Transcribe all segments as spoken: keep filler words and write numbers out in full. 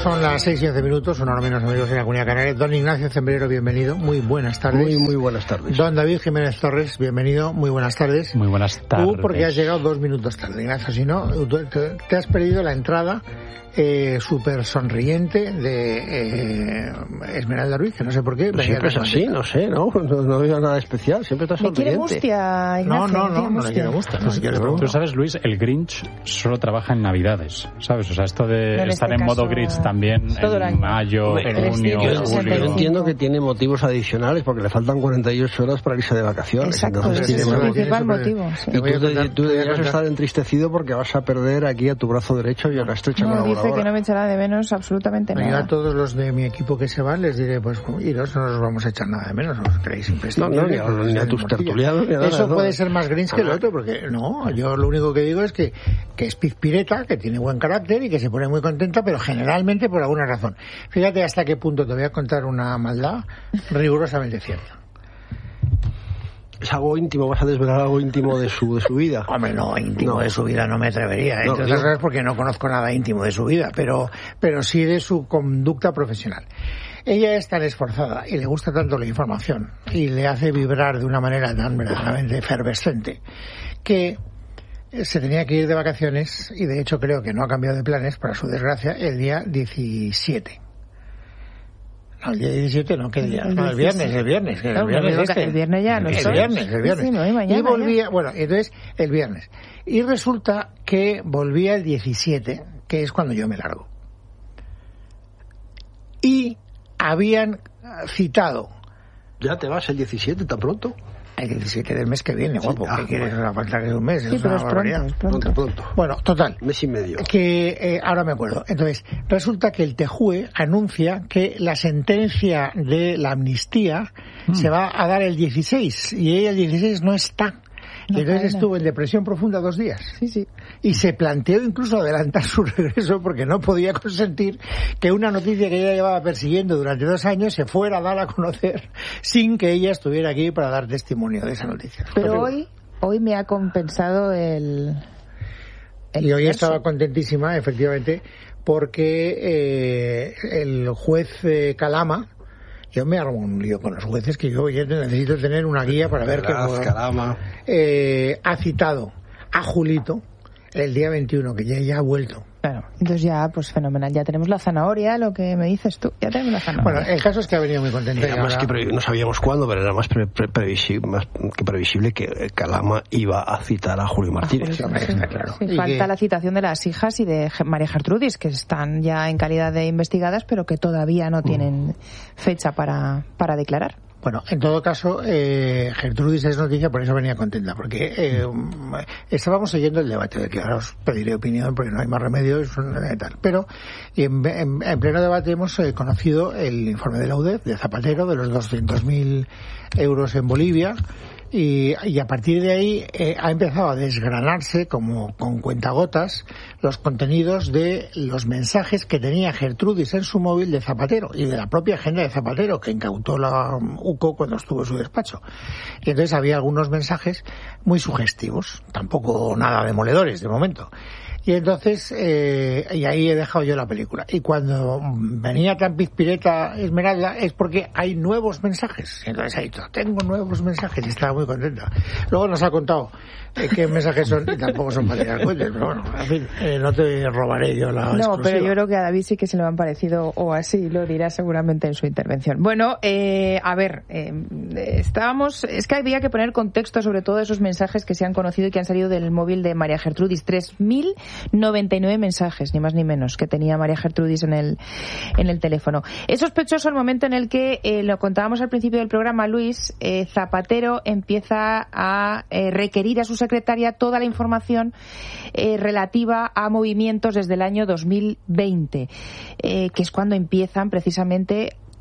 Son las seis y once minutos, una hora menos, amigos de la Comunidad Canaria. Don Ignacio Cembrero, bienvenido, muy buenas tardes. Muy, muy buenas tardes. Don David Jiménez Torres, bienvenido, muy buenas tardes. Muy buenas tardes. Tú, porque has llegado dos minutos tarde, Ignacio, si no, te, te has perdido la entrada eh, súper sonriente de eh, Esmeralda Ruiz, que no sé por qué. Pues siempre es así, no sé, ¿no? No, no veo nada especial, siempre estás sonriente. ¿Me quiere mustia, Ignacio? No, no, no, no le quiere mustia. No, si quiere Tú, tú sabes, Luis, el Grinch solo trabaja en Navidades, ¿sabes? O sea, esto de en estar este en modo caso, Grinch también en mayo, en junio, yo, julio. yo entiendo que tiene motivos adicionales porque le faltan cuarenta y ocho horas para irse de vacaciones. Exacto, entonces ese tiene es el motivos. principal motivo. Sí. Y tú, de, tú deberías estar entristecido porque vas a perder aquí a tu brazo derecho y a la estrecha no, colaboradora. dice que no me echará de menos absolutamente nada. Yo a todos los de mi equipo que se van les diré, pues iros, no os vamos a echar nada de menos, os creéis imprescindible. No, no, ni a, ni a tus tertulianos, ni a nada. Eso no. puede ser más Grinch que el otro, porque no, yo lo único que digo es que, que es pizpireta, que tiene buen carácter y que se pone muy contenta, pero generalmente por alguna razón. Fíjate hasta qué punto te voy a contar una maldad rigurosamente cierta. Es algo íntimo, vas a desvelar algo íntimo de su de su vida. Hombre, no, íntimo no. de su vida no me atrevería, entre no, otras no. cosas porque no conozco nada íntimo de su vida, pero, pero sí de su conducta profesional. Ella es tan esforzada y le gusta tanto la información y le hace vibrar de una manera tan verdaderamente efervescente que se tenía que ir de vacaciones y de hecho creo que no ha cambiado de planes, para su desgracia, el día diecisiete. No, el día diecisiete no, ¿qué día? El no, el viernes, el viernes. Que no, el, viernes el, este. el viernes ya no El estoy. viernes, el viernes. Sí, sí, no, y mañana, y volvía, ya. bueno, entonces el viernes. Y resulta que volvía el diecisiete, que es cuando yo me largo. Y habían citado. ¿Ya te vas el diecisiete tan pronto? El diecisiete del mes que viene, Sí, guapo. ah, ¿Qué quieres? bueno. A falta que de un mes. Sí, es pero una es pronto, barbaridad. es pronto. Pronto, pronto. Bueno, total. Mes y medio. Que eh, ahora me acuerdo. Entonces, resulta que el T J U E anuncia que la sentencia de la amnistía mm. se va a dar el dieciséis y ella el dieciséis no está. Y entonces cadena. estuvo en depresión profunda dos días. Sí, sí. Y se planteó incluso adelantar su regreso porque no podía consentir que una noticia que ella llevaba persiguiendo durante dos años se fuera a dar a conocer sin que ella estuviera aquí para dar testimonio de esa noticia. Pero hoy, hoy me ha compensado el... el y hoy verso. estaba contentísima, efectivamente, porque eh, el juez eh, Calama, yo me armo un lío con los jueces que yo ya necesito tener una guía para ver qué Calama. Eh, ha citado a Julito el día veintiuno, que ya, ya ha vuelto. Claro, entonces ya, pues fenomenal. Ya tenemos la zanahoria, lo que me dices tú. Ya tenemos la zanahoria. Bueno, el caso es que ha venido muy contenta. Era más que pre- no sabíamos cuándo, pero era más, pre- pre- previsible, más que previsible que Calama iba a citar a Julio Martínez. Sí, hombre, está claro. Sí, Y falta que- la citación de las hijas y de Ge- María Gertrudis, que están ya en calidad de investigadas, pero que todavía no tienen mm. fecha para, para declarar. Bueno, en todo caso, eh, Gertrudis es noticia, por eso venía contenta, porque eh, estábamos siguiendo el debate, de que ahora os pediré opinión porque no hay más remedio, es un, eh, tal. Pero en, en, en pleno debate hemos eh, conocido el informe de la U D E F, de Zapatero, de los doscientos mil euros en Bolivia, y, y a partir de ahí eh, ha empezado a desgranarse como con cuentagotas los contenidos de los mensajes que tenía Gertrudis en su móvil de Zapatero y de la propia agenda de Zapatero que incautó la U C O cuando estuvo en su despacho. Y entonces había algunos mensajes muy sugestivos, tampoco nada demoledores de momento. Y entonces, eh, y ahí he dejado yo la película. Y cuando venía tan pizpireta Esmeralda es porque hay nuevos mensajes. Y entonces ahí tengo nuevos mensajes y estaba muy contenta. Luego nos ha contado eh, qué mensajes son y tampoco son para tirar cohetes, pero bueno, en fin, eh, no te robaré yo la No, exclusiva. pero yo creo que a David sí que se le han parecido, o así lo dirá seguramente en su intervención. Bueno, eh, a ver, eh, estábamos, es que había que poner contexto sobre todo esos mensajes que se han conocido y que han salido del móvil de María Gertrudis. tres mil noventa y nueve mensajes, ni más ni menos, que tenía María Gertrudis en el, en el teléfono. Es sospechoso el momento en el que, eh, lo contábamos al principio del programa, Luis, eh, Zapatero empieza a eh, requerir a su secretaria toda la información eh, relativa a movimientos desde el año dos mil veinte, eh, que es cuando empiezan precisamente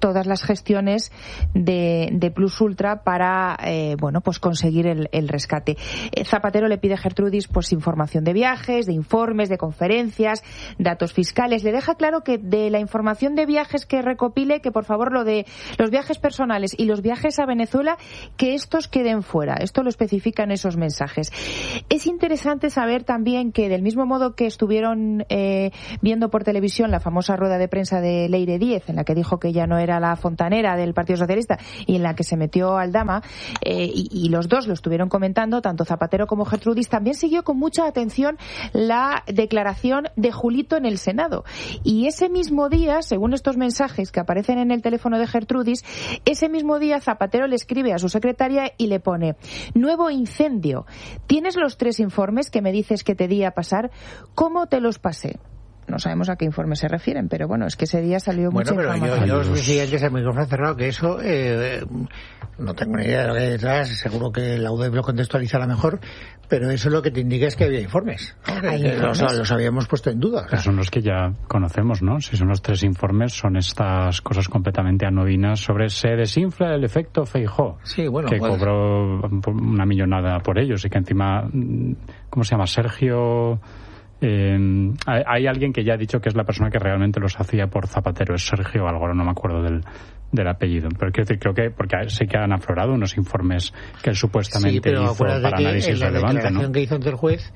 todas las gestiones de, de Plus Ultra para eh, bueno pues conseguir el, el rescate. Eh, Zapatero le pide a Gertrudis pues información de viajes, de informes, de conferencias, datos fiscales. Le deja claro que de la información de viajes que recopile, que por favor lo de los viajes personales y los viajes a Venezuela, que estos queden fuera. Esto lo especifican esos mensajes. Es interesante saber también que del mismo modo que estuvieron eh, viendo por televisión la famosa rueda de prensa de Leire Díez, en la que dijo que ella no era la fontanera del Partido Socialista y en la que se metió Aldama, eh, y, y los dos lo estuvieron comentando, tanto Zapatero como Gertrudis, también siguió con mucha atención la declaración de Julito en el Senado. Y ese mismo día, según estos mensajes que aparecen en el teléfono de Gertrudis, ese mismo día Zapatero le escribe a su secretaria y le pone: nuevo incendio. ¿Tienes los tres informes que me dices que te di a pasar? ¿Cómo te los pasé? No sabemos a qué informes se refieren, pero bueno, es que ese día salió bueno, mucha pero información. Yo, yo os decía que es el micrófono cerrado, que eso eh, no tengo ni idea de lo que hay detrás, seguro que la U D E lo contextualiza mejor, pero eso lo que te indica es que había informes, ¿no? Que, que los, los habíamos puesto en duda. Pero son los que ya conocemos, ¿no? Si son los tres informes, son estas cosas completamente anodinas sobre se desinfla el efecto Feijóo, sí, bueno, que pues... cobró una millonada por ellos y que encima, ¿cómo se llama? Sergio... Eh, hay, hay alguien que ya ha dicho que es la persona que realmente los hacía por Zapatero, es Sergio algo, no me acuerdo del, del apellido, pero quiero decir, creo que porque sí que han aflorado unos informes que él supuestamente sí, hizo para análisis relevante, ¿no? La declaración ¿no? que hizo ante el juez,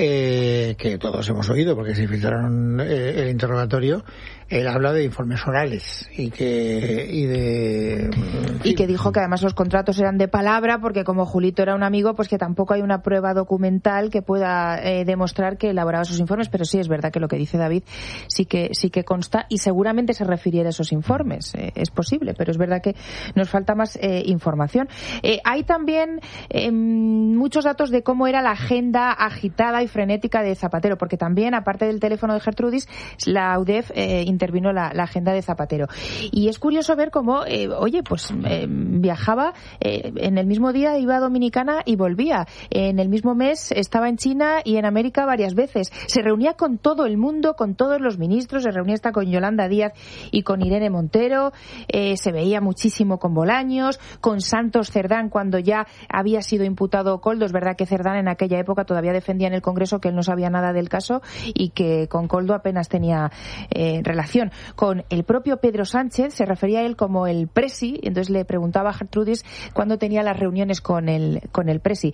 eh, que todos hemos oído porque se filtraron eh, el interrogatorio, él habla de informes orales y que y de y que dijo que además los contratos eran de palabra porque como Julito era un amigo, pues que tampoco hay una prueba documental que pueda eh, demostrar que elaboraba esos informes, pero sí es verdad que lo que dice David sí que sí que consta y seguramente se refiriera a esos informes, eh, es posible, pero es verdad que nos falta más eh, información. Eh, hay también eh, muchos datos de cómo era la agenda agitada y frenética de Zapatero, porque también, aparte del teléfono de Gertrudis, la U D E F eh, intervino la, la agenda de Zapatero. Y es curioso ver cómo, eh, oye, pues eh, viajaba, eh, en el mismo día iba a Dominicana y volvía. En el mismo mes estaba en China y en América varias veces. Se reunía con todo el mundo, con todos los ministros, se reunía hasta con Yolanda Díaz y con Irene Montero, eh, se veía muchísimo con Bolaños, con Santos Cerdán cuando ya había sido imputado Koldo. Es verdad que Cerdán en aquella época todavía defendía en el Congreso que él no sabía nada del caso y que con Koldo apenas tenía eh, relación. Con el propio Pedro Sánchez se refería a él como el presi, entonces le preguntaba a Gertrudis cuándo tenía las reuniones con el, con el presi.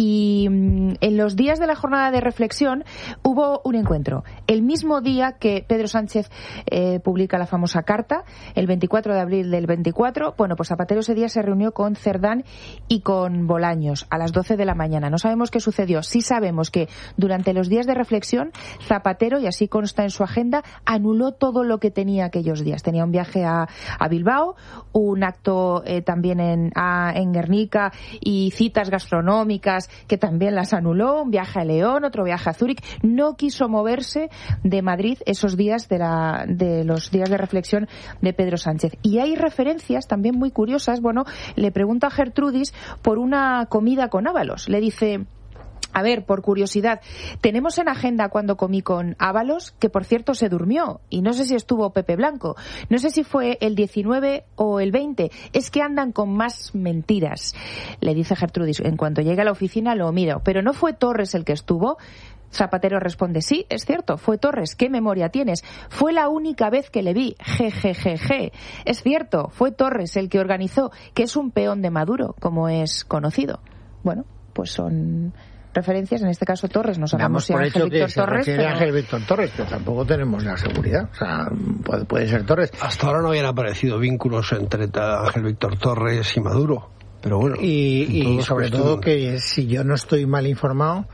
Y mmm, en los días de la jornada de reflexión hubo un encuentro. El mismo día que Pedro Sánchez eh, publica la famosa carta, el veinticuatro de abril del veinticuatro, bueno, pues Zapatero ese día se reunió con Cerdán y con Bolaños a las doce de la mañana. No sabemos qué sucedió. Sí sabemos que durante los días de reflexión Zapatero, y así consta en su agenda, anuló todo lo que tenía aquellos días. Tenía un viaje a, a Bilbao, un acto eh, también en, a, en Guernica y citas gastronómicas que también las anuló, un viaje a León, otro viaje a Zúrich. No quiso moverse de Madrid esos días de, la, de los días de reflexión de Pedro Sánchez. Y hay referencias también muy curiosas. Bueno, le pregunta a Gertrudis por una comida con Ábalos. Le dice: a ver, por curiosidad, tenemos en agenda cuando comí con Ábalos, que por cierto se durmió, y no sé si estuvo Pepe Blanco, no sé si fue el diecinueve o el veinte, es que andan con más mentiras. Le dice Gertrudis: en cuanto llegue a la oficina lo miro, pero ¿no fue Torres el que estuvo? Zapatero responde: sí, es cierto, fue Torres. ¿Qué memoria tienes? Fue la única vez que le vi. Jejejeje. Es cierto, fue Torres el que organizó, que es un peón de Maduro, como es conocido. Bueno, pues son referencias, en este caso Torres, no sabemos si Ángel Víctor Torres, pero... Ángel Víctor Torres, pero tampoco tenemos la seguridad, o sea, puede, puede ser Torres. Hasta ahora no habían aparecido vínculos entre Ángel Víctor Torres y Maduro, pero bueno. Y, y sobre todo que si yo no estoy mal informado,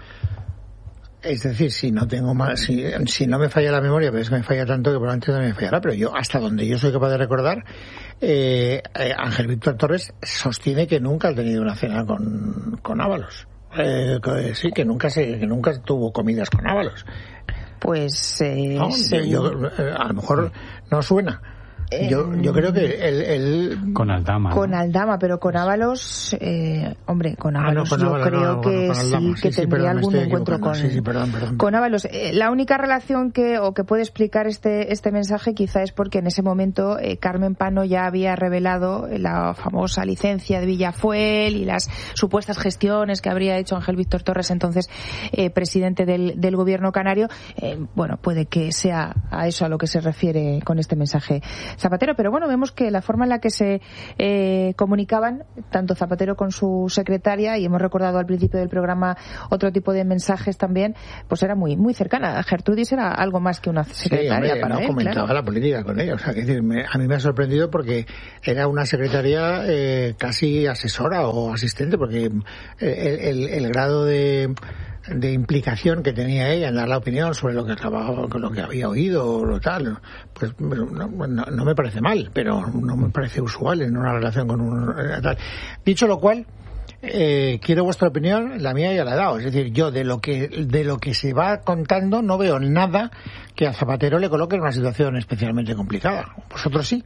es decir, si no tengo mal, si, si no me falla la memoria, pero es que me falla tanto que probablemente no me fallará, pero yo, hasta donde yo soy capaz de recordar, eh, eh, Ángel Víctor Torres sostiene que nunca ha tenido una cena con, con Ábalos. Eh, que, sí, que nunca se, que nunca tuvo comidas con Ábalos. Pues eh, ¿no? sí. yo, eh, a lo mejor no suena. Yo, yo creo que el, el... Con Aldama. Con ¿no? Aldama, pero con Ábalos, eh, hombre, con Ábalos ah, no, con yo Ábalos, creo no, que con, con sí, Aldama. que sí, tendría sí, algún encuentro con, sí, sí, perdón, perdón. con Ábalos. Eh, la única relación que o que puede explicar este este mensaje quizá es porque en ese momento eh, Carmen Pano ya había revelado la famosa licencia de Villafuel y las supuestas gestiones que habría hecho Ángel Víctor Torres, entonces eh, presidente del, del gobierno canario. Eh, bueno, puede que sea a eso a lo que se refiere con este mensaje Zapatero, pero bueno, vemos que la forma en la que se eh, comunicaban tanto Zapatero con su secretaria, y hemos recordado al principio del programa otro tipo de mensajes también, pues era muy muy cercana. Gertrudis era algo más que una secretaria. Sí, hombre, para no él, comentaba claro. la política con ella, o sea, que decir, me, a mí me ha sorprendido porque era una secretaria eh, casi asesora o asistente, porque el, el, el grado de de implicación que tenía ella en dar la opinión sobre lo que acababa, lo que había oído o lo tal, pues no, no, no me parece mal, pero no me parece usual en una relación con un tal. Dicho lo cual, eh, quiero vuestra opinión, la mía ya la he dado, es decir, yo de lo que de lo que se va contando no veo nada que a Zapatero le coloque en una situación especialmente complicada. ¿Vosotros sí?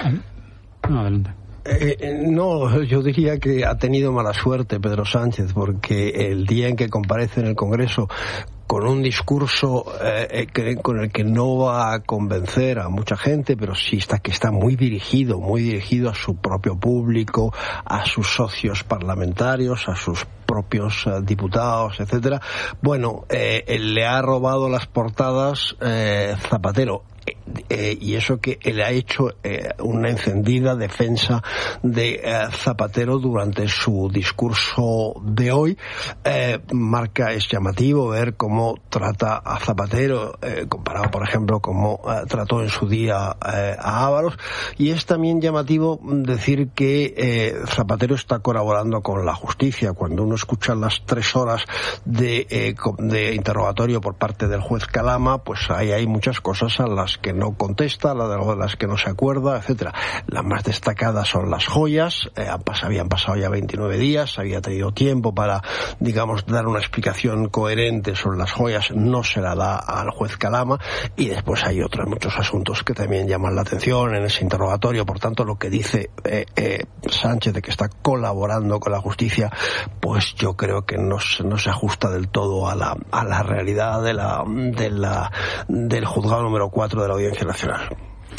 No, adelante. Eh, no, yo diría que ha tenido mala suerte Pedro Sánchez, porque el día en que comparece en el Congreso con un discurso eh, que, con el que no va a convencer a mucha gente, pero sí está que está muy dirigido, muy dirigido a su propio público, a sus socios parlamentarios, a sus propios uh, diputados, etcétera. Bueno, eh, le ha robado las portadas eh, Zapatero. Eh, y eso que le ha hecho eh, una encendida defensa de eh, Zapatero durante su discurso de hoy. Eh, marca, es llamativo ver cómo trata a Zapatero, eh, comparado por ejemplo cómo eh, trató en su día eh, a Ábalos, y es también llamativo decir que eh, Zapatero está colaborando con la justicia. Cuando uno escucha las tres horas de, eh, de interrogatorio por parte del juez Calama, pues ahí hay muchas cosas a las que no contesta, la de las que no se acuerda, etcétera. Las más destacadas son las joyas. Eh, habían pasado ya veintinueve días, había tenido tiempo para, digamos, dar una explicación coherente sobre las joyas, no se la da al juez Calama, y después hay otros muchos asuntos que también llaman la atención en ese interrogatorio. Por tanto, lo que dice eh, eh, Sánchez de que está colaborando con la justicia, pues yo creo que no, no se ajusta del todo a la, a la realidad de la, de la, del juzgado número cuatro de la Audiencia Nacional.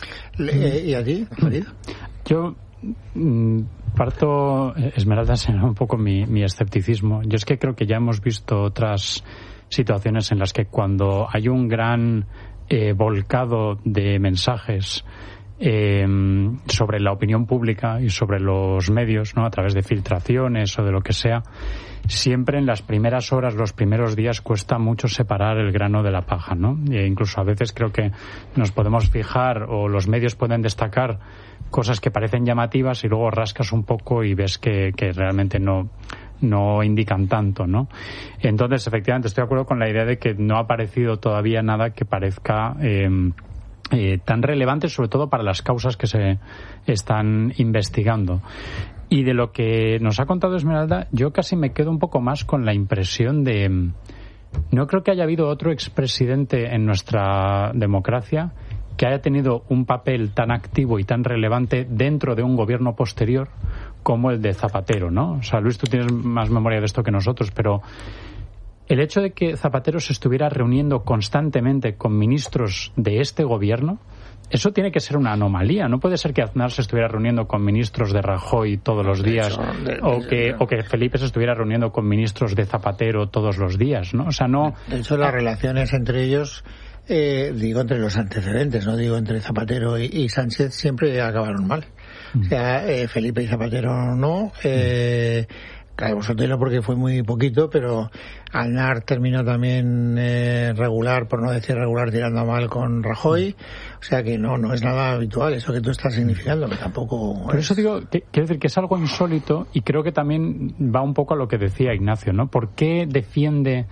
¿Y a ti, Farid? Yo mm, parto, Esmeralda, será un poco mi, mi escepticismo. Yo es que creo que ya hemos visto otras situaciones en las que cuando hay un gran eh, volcado de mensajes eh, sobre la opinión pública y sobre los medios, ¿no?, a través de filtraciones o de lo que sea, siempre en las primeras horas, los primeros días, cuesta mucho separar el grano de la paja, ¿no? E incluso a veces creo que nos podemos fijar, o los medios pueden destacar cosas que parecen llamativas y luego rascas un poco y ves que, que realmente no no indican tanto, ¿no? Entonces, efectivamente, estoy de acuerdo con la idea de que no ha aparecido todavía nada que parezca eh, eh, tan relevante, sobre todo para las causas que se están investigando. Y de lo que nos ha contado Esmeralda, yo casi me quedo un poco más con la impresión de... No creo que haya habido otro expresidente en nuestra democracia que haya tenido un papel tan activo y tan relevante dentro de un gobierno posterior como el de Zapatero, ¿no? O sea, Luis, tú tienes más memoria de esto que nosotros, pero el hecho de que Zapatero se estuviera reuniendo constantemente con ministros de este gobierno, eso tiene que ser una anomalía. No puede ser que Aznar se estuviera reuniendo con ministros de Rajoy todos los días, o que o que Felipe se estuviera reuniendo con ministros de Zapatero todos los días, ¿no? O sea, no... De hecho, las relaciones entre ellos, eh, digo entre los antecedentes, no digo entre Zapatero y, y Sánchez, siempre acabaron mal. O sea, eh, Felipe y Zapatero no... Eh, Claro, Sotelo porque fue muy poquito, pero Aznar terminó también eh, regular, por no decir regular, tirando a mal con Rajoy. O sea que no, no es nada habitual eso que tú estás significando, que tampoco... Por eso digo, que, quiero decir que es algo insólito, y creo que también va un poco a lo que decía Ignacio, ¿no? ¿Por qué defiende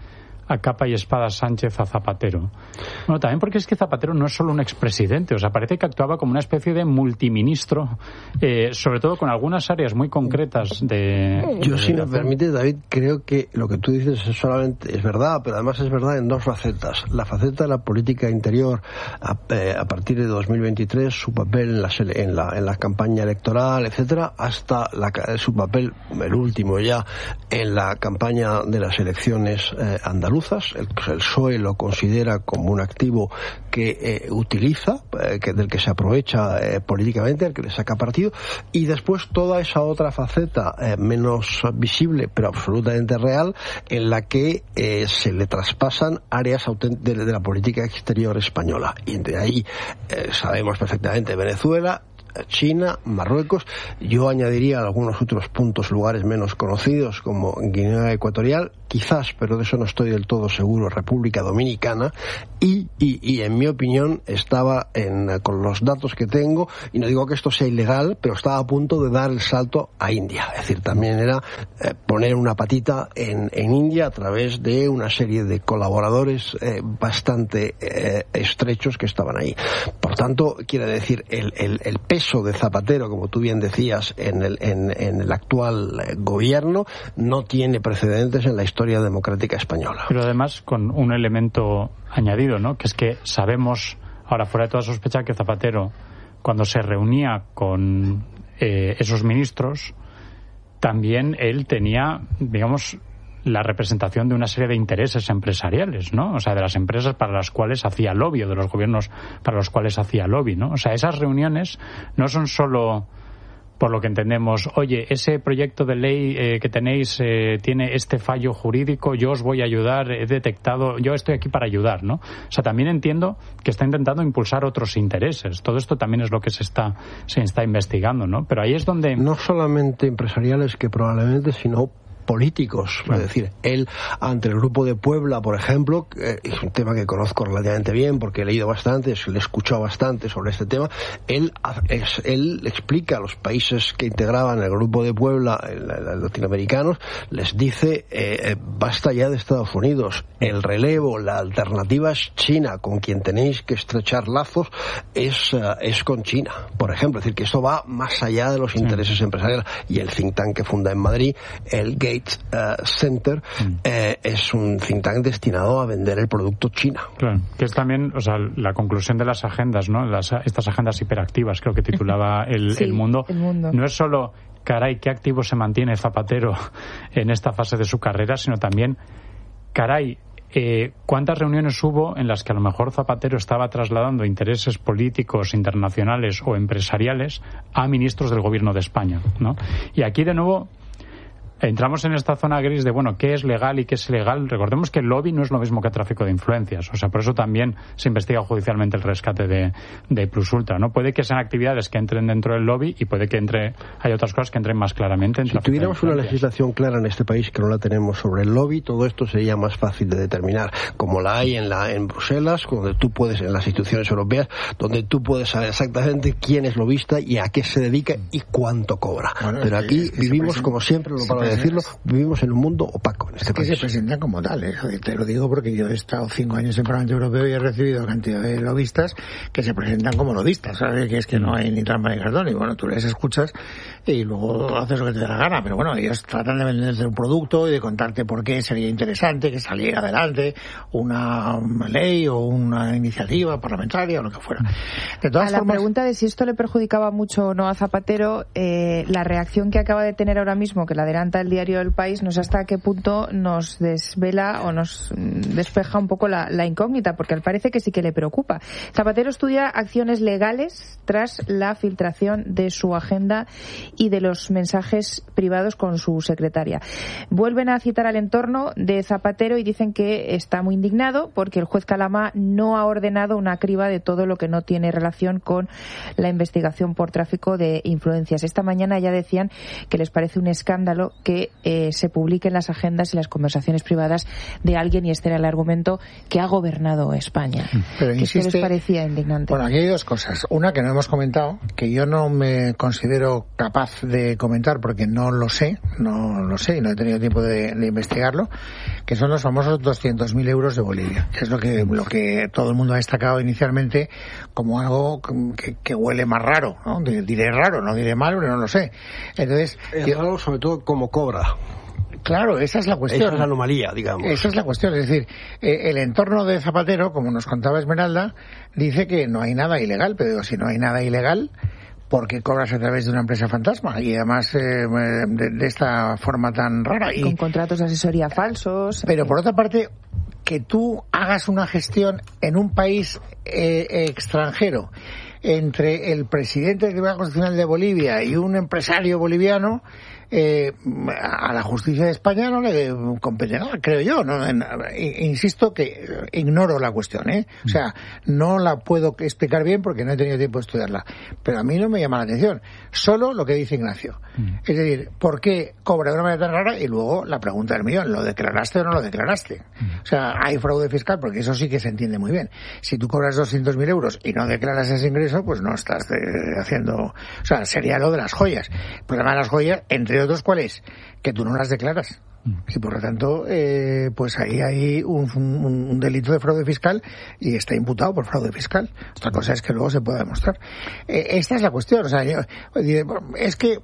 a capa y espada Sánchez a Zapatero? Bueno, también porque es que Zapatero no es solo un expresidente, o sea, parece que actuaba como una especie de multiministro, eh, sobre todo con algunas áreas muy concretas de... Yo, de si me permite, David, creo que lo que tú dices es solamente es verdad, pero además es verdad en dos facetas. La faceta de la política interior, a, eh, a partir de dos mil veintitrés, su papel en la, en la, en la campaña electoral, etcétera, hasta la, su papel, el último ya, en la campaña de las elecciones eh, andaluzas. El, el P S O E lo considera como un activo que eh, utiliza, eh, que, del que se aprovecha eh, políticamente, al que le saca partido, y después toda esa otra faceta eh, menos visible, pero absolutamente real, en la que eh, se le traspasan áreas de, de la política exterior española. Y de ahí eh, sabemos perfectamente Venezuela, China, Marruecos. Yo añadiría algunos otros puntos, lugares menos conocidos, como Guinea Ecuatorial, quizás, pero de eso no estoy del todo seguro, República Dominicana, y, y, y en mi opinión estaba en, con los datos que tengo, y no digo que esto sea ilegal, pero estaba a punto de dar el salto a India. Es decir, también era eh, poner una patita en, en India a través de una serie de colaboradores eh, bastante eh, estrechos que estaban ahí. Por tanto, quiere decir, el, el, el peso de Zapatero, como tú bien decías, en el, en, en el actual eh, gobierno no tiene precedentes en la historia democrática española. Pero además con un elemento añadido, ¿no? Que es que sabemos, ahora fuera de toda sospecha, que Zapatero, cuando se reunía con eh, esos ministros, también él tenía, digamos, la representación de una serie de intereses empresariales, ¿no? O sea, de las empresas para las cuales hacía lobby, o de los gobiernos para los cuales hacía lobby, ¿no? O sea, esas reuniones no son solo, por lo que entendemos, oye, ese proyecto de ley eh, que tenéis eh, tiene este fallo jurídico, yo os voy a ayudar, he detectado, yo estoy aquí para ayudar, ¿no? O sea, también entiendo que está intentando impulsar otros intereses. Todo esto también es lo que se está se está investigando, ¿no? Pero ahí es donde... No solamente empresariales, que probablemente, sino políticos. Claro. Es decir, él ante el Grupo de Puebla, por ejemplo, eh, es un tema que conozco relativamente bien porque he leído bastante, le he escuchado bastante sobre este tema. Él, es, él explica a los países que integraban el Grupo de Puebla, los latinoamericanos, les dice eh, basta ya de Estados Unidos, el relevo, la alternativa es China, con quien tenéis que estrechar lazos es, uh, es con China, por ejemplo. Es decir, que eso va más allá de los sí. intereses empresariales. Y el think tank que funda en Madrid, el Gates Uh, Center, mm. eh, es un think tank destinado a vender el producto China. Claro, que es también, o sea, la conclusión de las agendas, ¿no? Las, estas agendas hiperactivas, creo que titulaba el, sí, el, mundo. el Mundo. No es solo, caray, qué activo se mantiene Zapatero en esta fase de su carrera, sino también, caray, Eh, ¿cuántas reuniones hubo en las que a lo mejor Zapatero estaba trasladando intereses políticos, internacionales o empresariales a ministros del gobierno de España, ¿no? Y aquí, de nuevo, entramos en esta zona gris de, bueno, ¿qué es legal y qué es ilegal? Recordemos que el lobby no es lo mismo que tráfico de influencias. O sea, por eso también se investiga judicialmente el rescate de, de Plus Ultra, ¿no? Puede que sean actividades que entren dentro del lobby y puede que entre hay otras cosas que entren más claramente en si tuviéramos una legislación clara en este país, que no la tenemos, sobre el lobby, todo esto sería más fácil de determinar, como la hay en la en Bruselas, donde tú puedes, en las instituciones europeas, donde tú puedes saber exactamente quién es lobista y a qué se dedica y cuánto cobra. Bueno, pero aquí es que, es que vivimos, como siempre, lo para decirlo, vivimos en un mundo opaco en este es país. Que se presentan como tales. Te lo digo porque yo he estado cinco años en el Parlamento Europeo y he recibido cantidad de lobistas que se presentan como lobistas, ¿sabes? Que es que no hay ni trampa ni cartón. Y bueno, tú les escuchas y luego haces lo que te da la gana. Pero bueno, ellos tratan de venderte un producto y de contarte por qué sería interesante que saliera adelante una ley o una iniciativa parlamentaria o lo que fuera. De todas a formas, la pregunta de si esto le perjudicaba mucho o no a Zapatero, eh, la reacción que acaba de tener ahora mismo, que la adelanta el diario El País, no sé hasta qué punto nos desvela o nos despeja un poco la, la incógnita, porque parece que sí que le preocupa. Zapatero estudia acciones legales tras la filtración de su agenda y de los mensajes privados con su secretaria. Vuelven a citar al entorno de Zapatero y dicen que está muy indignado porque el juez Calama no ha ordenado una criba de todo lo que no tiene relación con la investigación por tráfico de influencias. Esta mañana ya decían que les parece un escándalo que eh, se publiquen las agendas y las conversaciones privadas de alguien, y este era el argumento, que ha gobernado España. Pero insiste, ¿qué les parecía indignante? Bueno, aquí hay dos cosas. Una que no hemos comentado, que yo no me considero capaz capaz de comentar porque no lo sé, no lo sé y no he tenido tiempo de, de investigarlo, que son los famosos doscientos mil euros de Bolivia, que es lo que lo que todo el mundo ha destacado inicialmente como algo que, que huele más raro, ¿no? Diré raro, no diré mal, pero no lo sé. Entonces, es yo, raro sobre todo cómo cobra. Claro, esa es la cuestión. Esa es la anomalía, digamos. Esa es la cuestión. Es decir, eh, el entorno de Zapatero, como nos contaba Esmeralda, dice que no hay nada ilegal, pero si no hay nada ilegal, ¿por qué cobras a través de una empresa fantasma? Y además eh, de, de esta forma tan rara. Y, con contratos de asesoría falsos. Pero por otra parte, que tú hagas una gestión en un país eh, extranjero entre el presidente del Tribunal Constitucional de Bolivia y un empresario boliviano, eh, a la justicia de España no le compete nada, creo yo. ¿no? Insisto que ignoro la cuestión, ¿eh? O sea, no la puedo explicar bien porque no he tenido tiempo de estudiarla. Pero a mí no me llama la atención. Solo lo que dice Ignacio. Mm. Es decir, ¿por qué cobra de una manera tan rara? Y luego la pregunta del millón, ¿lo declaraste o no lo declaraste? Mm. O sea, hay fraude fiscal porque eso sí que se entiende muy bien. Si tú cobras doscientos mil euros y no declaras ese ingreso, pues no estás de, haciendo... O sea, sería lo de las joyas. El problema de las joyas, entre otros, ¿cuál es? Que tú no las declaras. Y por lo tanto, eh, pues ahí hay un, un, un delito de fraude fiscal y está imputado por fraude fiscal. Otra cosa es que luego se pueda demostrar. Eh, esta es la cuestión. O sea, yo, es que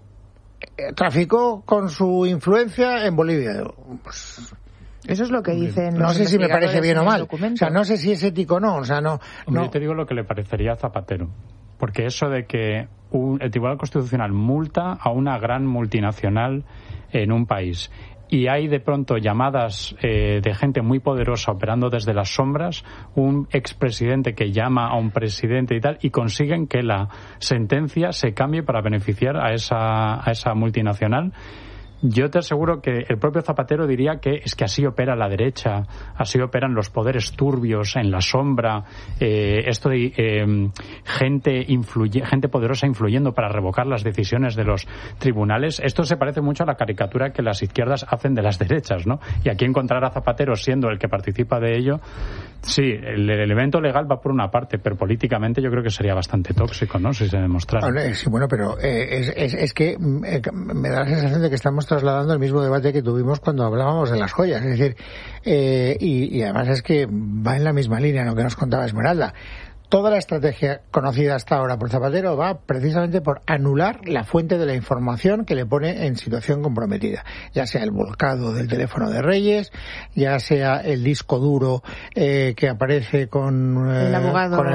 traficó con su influencia en Bolivia. Pues, eso es lo que dicen. No los sé si me parece bien o mal. Documento. O sea, no sé si es ético o no. O sea, no. Hombre, no. Yo te digo lo que le parecería a Zapatero. Porque eso de que un, el Tribunal Constitucional multa a una gran multinacional en un país y hay de pronto llamadas eh, de gente muy poderosa operando desde las sombras, un expresidente que llama a un presidente y tal, y consiguen que la sentencia se cambie para beneficiar a esa, a esa multinacional. Yo te aseguro que el propio Zapatero diría que es que así opera la derecha, así operan los poderes turbios en la sombra, eh, esto de eh, gente influye, gente poderosa influyendo para revocar las decisiones de los tribunales. Esto se parece mucho a la caricatura que las izquierdas hacen de las derechas, ¿no? Y aquí encontrar a Zapatero siendo el que participa de ello, sí, el, el elemento legal va por una parte, pero políticamente yo creo que sería bastante tóxico, ¿no? Si se demostrara. Sí, bueno, pero eh, es, es, es que eh, me da la sensación de que estamos trasladando el mismo debate que tuvimos cuando hablábamos de las joyas, es decir, eh, y, y además es que va en la misma línea lo que nos contaba Esmeralda. Toda la estrategia conocida hasta ahora por Zapatero va precisamente por anular la fuente de la información que le pone en situación comprometida, ya sea el volcado del teléfono de Reyes, ya sea el disco duro eh, que aparece con, eh, el abogado, con el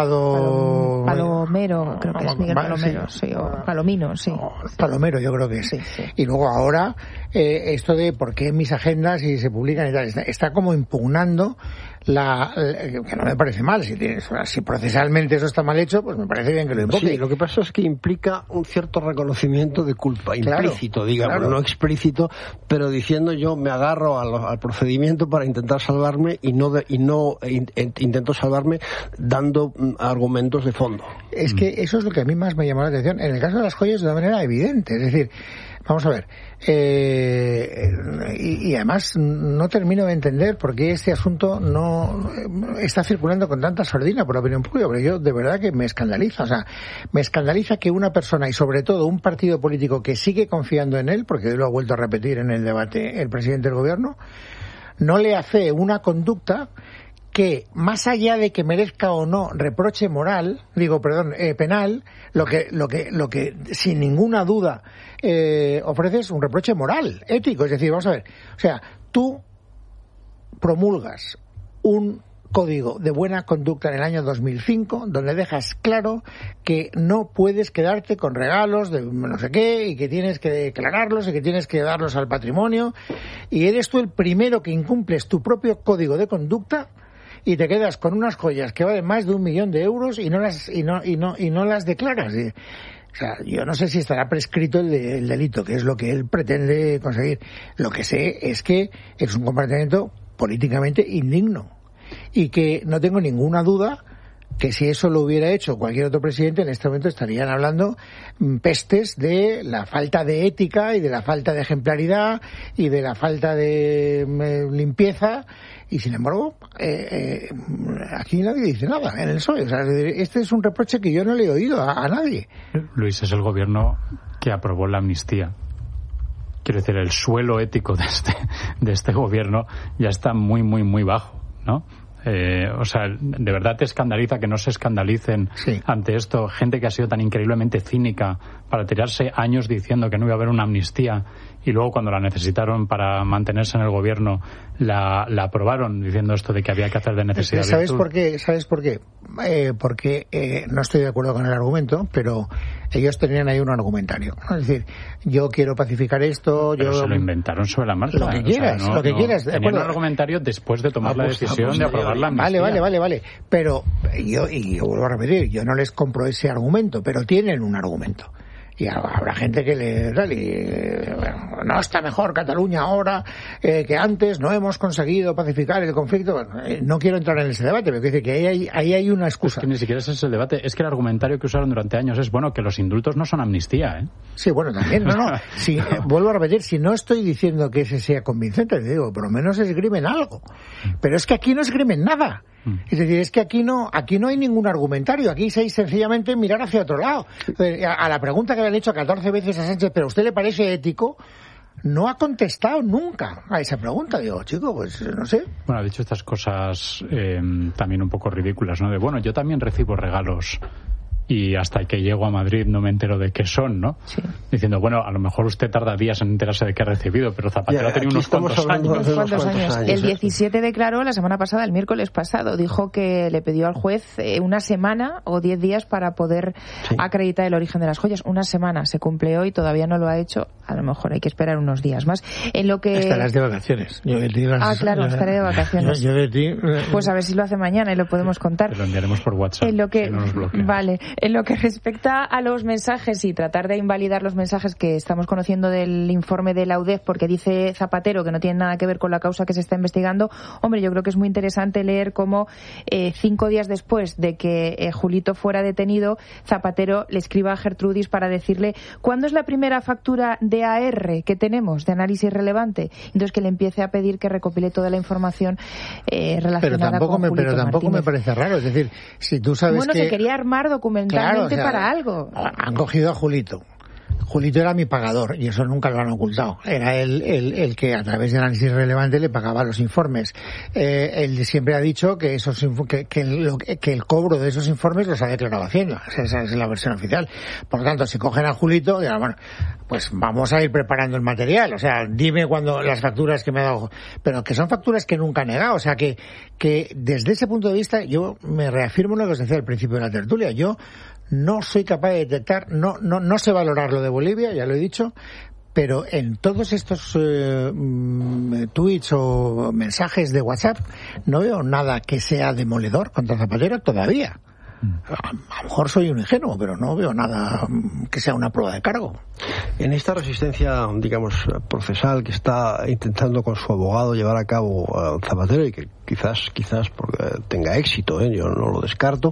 abogado Palomero, creo que es Miguel Palomero, sí, sí o Palomino, sí. Palomero, yo creo que es. Sí, sí. Y luego ahora eh, esto de por qué mis agendas y se publican y tal, está, está como impugnando la, la que no me parece mal, si tienes, si procesalmente eso está mal hecho, pues me parece bien que lo implique. Sí, lo que pasa es que implica un cierto reconocimiento de culpa, claro, implícito, digamos, claro, no explícito, pero diciendo yo me agarro al, al procedimiento para intentar salvarme y no de, y no in, intento salvarme dando argumentos de fondo. Es que eso es lo que a mí más me llamó la atención. En el caso de las joyas de una manera evidente, es decir, vamos a ver, eh, y, y además no termino de entender por qué este asunto no está circulando con tanta sordina por la opinión pública, pero yo de verdad que me escandaliza, o sea, me escandaliza que una persona y sobre todo un partido político que sigue confiando en él, porque hoy lo ha vuelto a repetir en el debate el presidente del gobierno, no le hace una conducta que, más allá de que merezca o no reproche moral, digo, perdón, eh, penal, lo que, lo que, lo que, sin ninguna duda, eh, ofrece es un reproche moral, ético. Es decir, vamos a ver, o sea, tú promulgas un código de buena conducta en el año dos mil cinco, donde dejas claro que no puedes quedarte con regalos de no sé qué, y que tienes que declararlos y que tienes que darlos al patrimonio, y eres tú el primero que incumples tu propio código de conducta, y te quedas con unas joyas que valen más de un millón de euros y no las y no y no y no las declaras. O sea, yo no sé si estará prescrito el, de, el delito, que es lo que él pretende conseguir. Lo que sé es que es un comportamiento políticamente indigno y que no tengo ninguna duda que si eso lo hubiera hecho cualquier otro presidente, en este momento estarían hablando pestes de la falta de ética y de la falta de ejemplaridad y de la falta de eh, limpieza. Y sin embargo, eh, eh, aquí nadie dice nada en el P S O E. O sea, este es un reproche que yo no le he oído a, a nadie. Luis, es el gobierno que aprobó la amnistía. Quiero decir, el suelo ético de este, de este gobierno ya está muy, muy, muy bajo, ¿no? Eh, o sea, de verdad te escandaliza que no se escandalicen sí. ante esto gente que ha sido tan increíblemente cínica para tirarse años diciendo que no iba a haber una amnistía y luego cuando la necesitaron para mantenerse en el gobierno la, la aprobaron diciendo esto de que había que hacer de necesidad. ¿Sabes virtud. por qué? ¿Sabes por qué? Eh, porque eh, no estoy de acuerdo con el argumento, pero ellos tenían ahí un argumentario. Es decir, yo quiero pacificar esto. Pero yo se lo inventaron sobre la marcha. Lo que quieras, o sea, no, lo que no, quieras. De tenían acuerdo. un argumentario después de tomar ah, la pues, decisión ah, pues, de aprobar la amnistía. Vale, vale, vale, vale. Pero yo, y yo vuelvo a repetir, yo no les compro ese argumento, pero tienen un argumento. Y habrá gente que le tal y bueno, no está mejor Cataluña ahora eh, que antes, no hemos conseguido pacificar el conflicto. Bueno, eh, no quiero entrar en ese debate, pero quiero decir que ahí hay, ahí hay una excusa. Es que ni siquiera ese es el debate, es que el argumentario que usaron durante años es bueno que los indultos no son amnistía, ¿eh? Sí, bueno, también, no, no. Si, eh, vuelvo a repetir, si no estoy diciendo que ese sea convincente, le digo, por lo menos esgrimen algo. Pero es que aquí no esgrimen nada. Es decir, es que aquí no aquí no hay ningún argumentario. Aquí se sencillamente mirar hacia otro lado. A la pregunta que le han hecho catorce veces a Sánchez, ¿pero a usted le parece ético? No ha contestado nunca a esa pregunta. Digo, chico, pues no sé. Bueno, ha dicho estas cosas eh, también un poco ridículas, ¿no? De, bueno, yo también recibo regalos y hasta que llego a Madrid no me entero de qué son, ¿no? Sí. Diciendo, bueno, a lo mejor usted tarda días en enterarse de qué ha recibido, pero Zapatero ya, ha tenido unos cuantos años. Unos cuantos años. años. El diecisiete declaró la semana pasada, el miércoles pasado, dijo que le pidió al juez eh, una semana o diez días para poder sí. acreditar el origen de las joyas. Una semana se cumple hoy, todavía no lo ha hecho. A lo mejor hay que esperar unos días más. En lo que estarás de vacaciones. Yo de ti las... Ah, claro, yo, estaré de vacaciones. Yo, yo de ti... Pues a ver si lo hace mañana y lo podemos contar. Te lo enviaremos por WhatsApp. En lo que, si no nos bloquean. Vale. En lo que respecta a los mensajes y tratar de invalidar los mensajes que estamos conociendo del informe de la U D E F, porque dice Zapatero que no tiene nada que ver con la causa que se está investigando, hombre, yo creo que es muy interesante leer cómo eh, cinco días después de que eh, Julito fuera detenido, Zapatero le escriba a Gertrudis para decirle ¿cuándo es la primera factura de A R que tenemos, de análisis relevante? Entonces que le empiece a pedir que recopile toda la información eh, relacionada pero tampoco con me, Julito Pero tampoco Martínez. me parece raro, es decir, si tú sabes bueno, que... se quería armar documentalmente claro, o sea, para algo. Han cogido a Julito. Julito era mi pagador y eso nunca lo han ocultado. Era él el, el que a través de análisis relevante le pagaba los informes. Eh, él siempre ha dicho que esos que, que, lo, que el cobro de esos informes los ha declarado Hacienda. Esa es la versión oficial. Por lo tanto, si cogen a Julito, dirán, bueno, pues vamos a ir preparando el material. O sea, dime cuando las facturas que me ha dado. Pero que son facturas que nunca ha negado. O sea, que, que desde ese punto de vista yo me reafirmo en lo que os decía al principio de la tertulia. Yo no soy capaz de detectar, no, no, no sé valorar lo de Bolivia, ya lo he dicho, pero en todos estos eh, tweets o mensajes de WhatsApp no veo nada que sea demoledor contra Zapatero todavía. A, a lo mejor soy un ingenuo, pero no veo nada que sea una prueba de cargo. En esta resistencia, digamos, procesal que está intentando con su abogado llevar a cabo uh, Zapatero y que quizás quizás porque tenga éxito, ¿eh? Yo no lo descarto,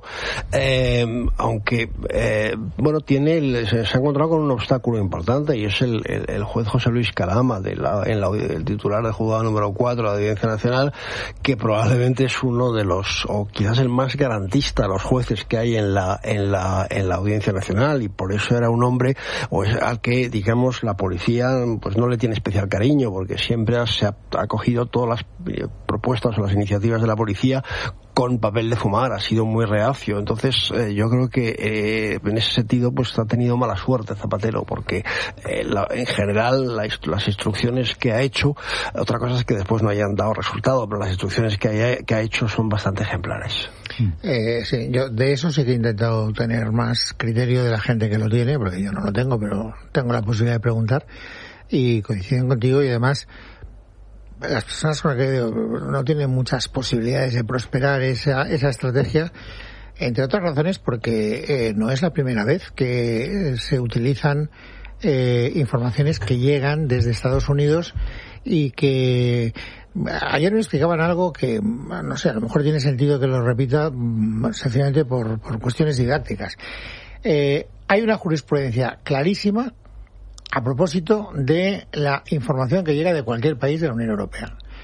eh, aunque eh, bueno, tiene el, se, se ha encontrado con un obstáculo importante y es el, el, el juez José Luis Calama, de la, en la, el titular del juzgado número cuatro de la Audiencia Nacional, que probablemente es uno de los, o quizás el más garantista de los jueces que hay en la en la en la Audiencia Nacional, y por eso era un hombre o es, al que, digamos, la policía pues no le tiene especial cariño, porque siempre ha, se ha acogido todas las eh, propuestas o las iniciativas de la policía con papel de fumar, ha sido muy reacio. Entonces eh, yo creo que eh, en ese sentido pues ha tenido mala suerte Zapatero, porque eh, la, en general la, las instrucciones que ha hecho, otra cosa es que después no hayan dado resultado, pero las instrucciones que, haya, que ha hecho son bastante ejemplares. Eh, sí, yo de eso sí que he intentado tener más criterio de la gente que lo tiene, porque yo no lo tengo, pero tengo la posibilidad de preguntar, y coinciden contigo, y además las personas con las que no tienen muchas posibilidades de prosperar esa, esa estrategia, entre otras razones porque eh, no es la primera vez que se utilizan eh, informaciones que llegan desde Estados Unidos y que ayer me explicaban algo que, no sé, a lo mejor tiene sentido que lo repita sencillamente por, por cuestiones didácticas. Eh, hay una jurisprudencia clarísima a propósito de la información que llega de cualquier país de la Unión Europea.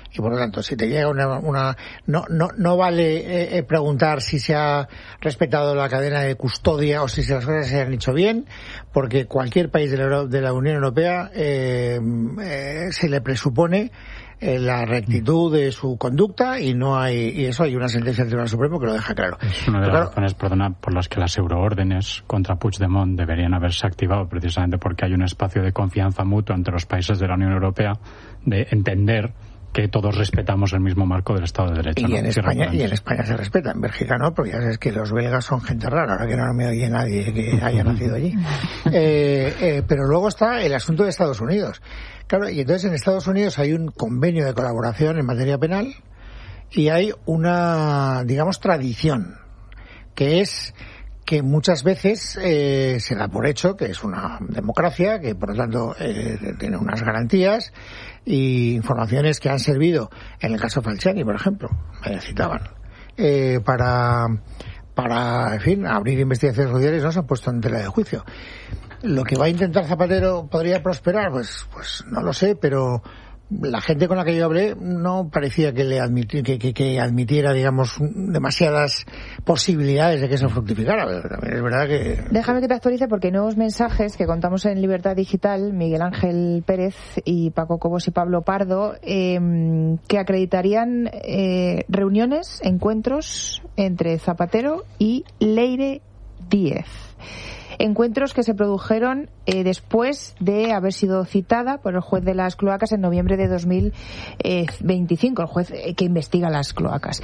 Y por lo tanto, si te llega una... una no no no vale eh, preguntar si se ha respetado la cadena de custodia o si las cosas se han hecho bien, porque cualquier país de la, de la Unión Europea eh, eh, se le presupone eh, la rectitud de su conducta y no hay y eso hay una sentencia del Tribunal Supremo que lo deja claro. Es una de las claro, razones, perdona, por las que las euroórdenes contra Puigdemont deberían haberse activado, precisamente porque hay un espacio de confianza mutua entre los países de la Unión Europea de entender que todos respetamos el mismo marco del Estado de Derecho. Y, ¿no? en, España, y en España se respeta, en Bélgica no, porque ya sabes que los belgas son gente rara, ahora que no me oye nadie que haya nacido allí. eh, eh, pero luego está el asunto de Estados Unidos. Claro, y entonces en Estados Unidos hay un convenio de colaboración en materia penal y hay una, digamos, tradición, que es que muchas veces eh, se da por hecho que es una democracia, que por lo tanto eh, tiene unas garantías y informaciones que han servido, en el caso Falciani, por ejemplo, me citaban, eh, para, para, en fin, abrir investigaciones judiciales, no se han puesto en tela de juicio. Lo que va a intentar Zapatero podría prosperar, pues, pues no lo sé, pero la gente con la que yo hablé no parecía que le admiti- que, que, que admitiera, digamos, demasiadas posibilidades de que eso fructificara. Pero también es verdad que... Déjame que te actualice porque hay nuevos mensajes que contamos en Libertad Digital, Miguel Ángel Pérez y Paco Cobos y Pablo Pardo, eh, que acreditarían eh, reuniones, encuentros entre Zapatero y Leire Díez. Encuentros que se produjeron eh, después de haber sido citada por el juez de las cloacas en noviembre de dos mil veinticinco, el juez eh, que investiga las cloacas.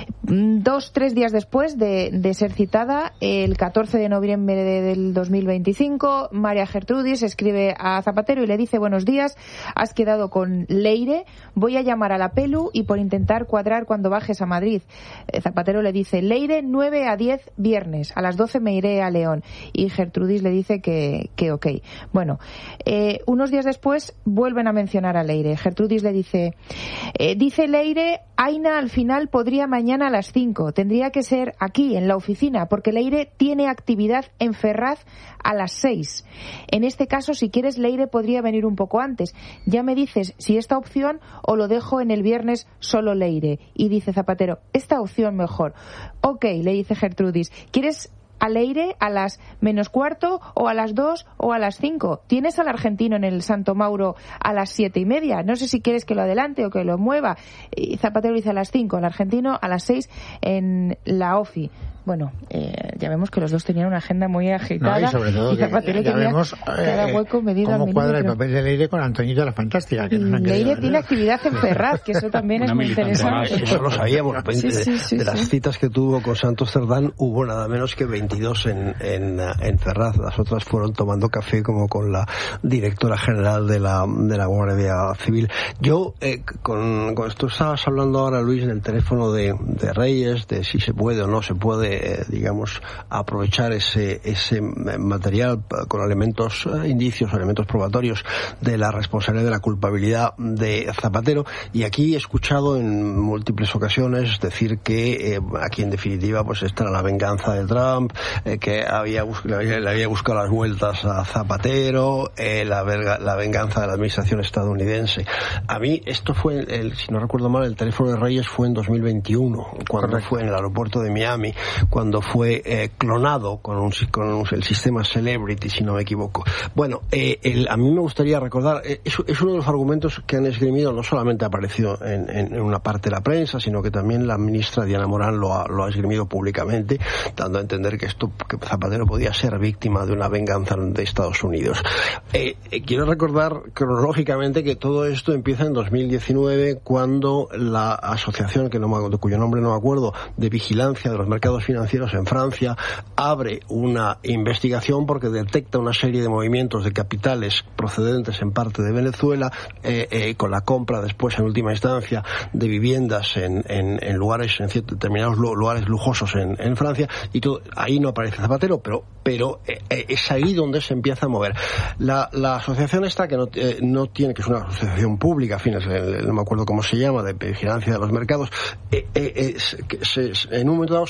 Dos, tres días después de, de ser citada, el catorce de noviembre del dos mil veinticinco, María Gertrudis escribe a Zapatero y le dice: buenos días, has quedado con Leire, voy a llamar a la Pelu y por intentar cuadrar cuando bajes a Madrid. Eh, Zapatero le dice: Leire, nueve a diez viernes, a las doce me iré a León. Y Gertrudis le dice que, que ok. Bueno, eh, unos días después vuelven a mencionar a Leire. Gertrudis le dice, eh, dice Leire, Aina al final podría mañana a las cinco. Tendría que ser aquí, en la oficina, porque Leire tiene actividad en Ferraz a las seis. En este caso, si quieres, Leire podría venir un poco antes. Ya me dices si esta opción o lo dejo en el viernes solo Leire. Y dice Zapatero, esta opción mejor. Ok, le dice Gertrudis, ¿quieres a Leire a las menos cuarto o a las dos o a las cinco? Tienes al argentino en el Santo Mauro a las siete y media. No sé si quieres que lo adelante o que lo mueva. Y Zapatero dice a las cinco, el argentino a las seis en la OFI. Bueno, eh, ya vemos que los dos tenían una agenda muy agitada. No, y sobre todo y que Zapatero ya tenía vemos cada hueco medido cómo al cuadra el milímetro. papel de Leire con Antoñito la Fantástica. Que Y no Leire tiene actividad en Ferraz, que eso también es muy interesante. Eso lo sabíamos. Sí, sí, sí, de las sí. citas que tuvo con Santos Cerdán, hubo nada menos que veintidós en, en, en Ferraz. Las otras fueron tomando café, como con la directora general de la, de la Guardia Civil. Yo, eh, con, con esto estabas hablando ahora, Luis, del teléfono de, de Reyes, de si se puede o no se puede, eh, digamos, aprovechar ese, ese material con elementos, eh, indicios, elementos probatorios de la responsabilidad, de la culpabilidad de Zapatero. Y aquí he escuchado en múltiples ocasiones decir que eh, aquí en definitiva pues esta era la venganza de Trump, eh, que había bus- le, había, le había buscado las vueltas a Zapatero, eh, la, verga, la venganza de la administración estadounidense. A mí esto fue, el, si no recuerdo mal, el teléfono de Reyes fue en dos mil veintiuno, cuando Correcto. Fue en el aeropuerto de Miami, cuando fue eh, clonado con, un, con un, el sistema Celebrity, si no me equivoco. Bueno, eh, el, a mí me gustaría recordar, eh, es, es uno de los argumentos que han esgrimido, no solamente ha aparecido en, en, en una parte de la prensa, sino que también la ministra Diana Morán lo ha, lo ha esgrimido públicamente, dando a entender que esto, que Zapatero podía ser víctima de una venganza de Estados Unidos. Eh, eh, quiero recordar cronológicamente que todo esto empieza en dos mil diecinueve, cuando la asociación, que no me, de cuyo nombre no me acuerdo, de vigilancia de los mercados financieros en Francia, abre una investigación porque detecta una serie de movimientos de capitales procedentes en parte de Venezuela, eh, eh, con la compra después en última instancia de viviendas en, en, en lugares, en ciertos determinados lugares lujosos en, en Francia, y todo, ahí no aparece Zapatero, pero pero eh, es ahí donde se empieza a mover. La, la asociación esta, que no, eh, no tiene, que es una asociación pública, en fin, es el, no me acuerdo cómo se llama, de vigilancia de los mercados, eh, eh, es, que se, en un momento dado su, no,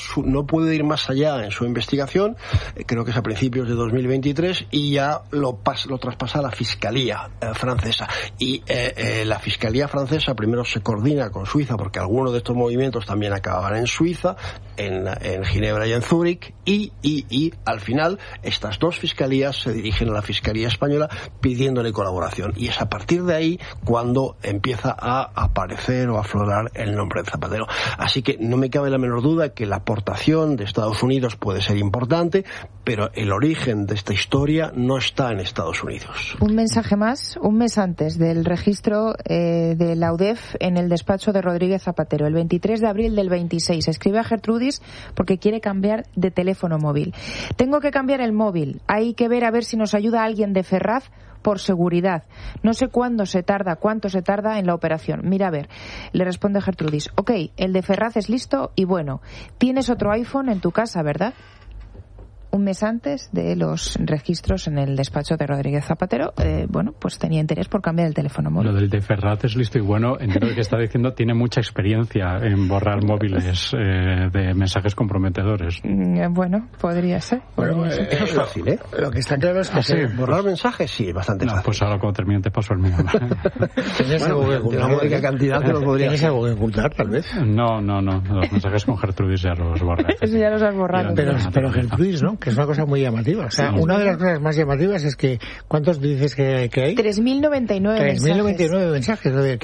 puede ir más allá en su investigación, eh, creo que es a principios de dos mil veintitrés, y ya lo, pas, lo traspasa a la Fiscalía eh, francesa. Y eh, eh, la Fiscalía francesa primero se coordina con Suiza, porque algunos de estos movimientos también acababan en Suiza, en, en Ginebra y en Zúrich, y, y, y al final estas dos fiscalías se dirigen a la Fiscalía española pidiéndole colaboración. Y es a partir de ahí cuando empieza a aparecer o a aflorar el nombre de Zapatero. Así que no me cabe la menor duda que la aportación de Estados Unidos puede ser importante, pero el origen de esta historia no está en Estados Unidos. Un mensaje más, un mes antes del registro eh, de la U D E F en el despacho de Rodríguez Zapatero, el veintitrés de abril del veintiséis. Escribe a Gertrudis porque quiere cambiar de teléfono móvil. Tengo que cambiar el móvil. Hay que ver a ver si nos ayuda alguien de Ferraz por seguridad. No sé cuándo se tarda, cuánto se tarda en la operación. Mira, a ver, le responde Gertrudis. Ok, el de Ferraz es listo y bueno. Tienes otro iPhone en tu casa, ¿verdad? Un mes antes de los registros en el despacho de Rodríguez Zapatero, eh, bueno, pues tenía interés por cambiar el teléfono móvil. Lo del de Ferraz es listo y bueno, entiendo que está diciendo, tiene mucha experiencia en borrar móviles eh, de mensajes comprometedores. Mm, bueno, podría ser. Podría Bueno, ser. eh, Eso es fácil, ¿eh? Lo que está claro es que ¿Ah, sí? se- ¿Borrar mensajes? Sí, es bastante No, fácil. pues ahora cuando termine te paso el mío. Tienes algo que de ocultar. una módica cantidad te lo podría Tienes hacer. algo que ocultar, tal vez. No, no, no, los mensajes con Gertrudis ya los borré. Eso ya los has borrado. Pero, Ah, pero perfecto. Gertrudis, ¿no? Que es una cosa muy llamativa. O sea, Sí. una de las cosas más llamativas es que, ¿cuántos dices que, que hay? tres mil noventa y nueve tres mil noventa y mensajes. nueve mensajes.